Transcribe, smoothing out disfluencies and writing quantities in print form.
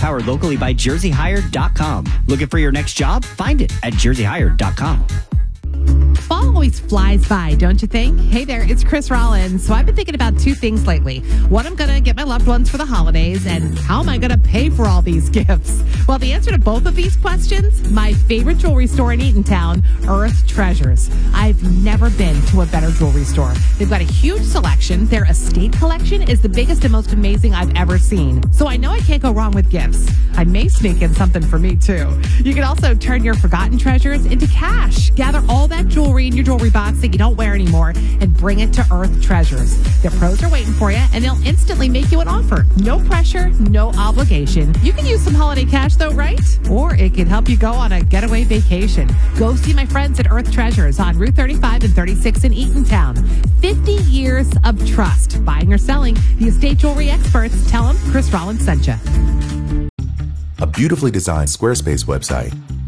powered locally by jerseyhired.com. Looking for your next job? Find it at jerseyhired.com. Fall always flies by, don't you think? Hey there, it's Chris Rollins. So I've been thinking about two things lately. What I'm going to get my loved ones for the holidays, and how am I going to pay for all these gifts? Well, the answer to both of these questions, my favorite jewelry store in Eatontown, Earth Treasures. I've never been to a better jewelry store. They've got a huge selection. Their estate collection is the biggest and most amazing I've ever seen. So I know I can't go wrong with gifts. I may sneak in something for me, too. You can also turn your forgotten treasures into cash. Gather all that jewelry in your jewelry box that you don't wear anymore and bring it to Earth Treasures. Their pros are waiting for you, and they'll instantly make you an offer. No pressure, no obligation. You can use some holiday cash, though, right? Or it can help you go on a getaway vacation. Go see my friends at Earth Treasures on Route 35 and 36 in Eatontown. 50 years of trust. Buying or selling, the estate jewelry experts tell them Chris Rollins sent you. A beautifully designed Squarespace website